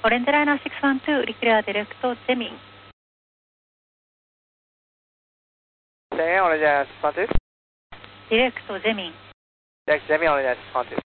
Orange Liner 612, declare direct to Deming. Say again, Orange Liner 612. Direct to Deming. Direct Deming, Orange Liner 612.